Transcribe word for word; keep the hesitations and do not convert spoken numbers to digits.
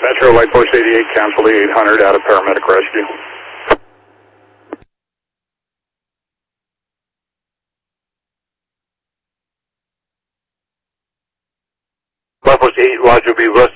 Metro, Light Force eighty-eight, cancel the eight hundred out of paramedic rescue. Light Force eight, Roger, be rescue.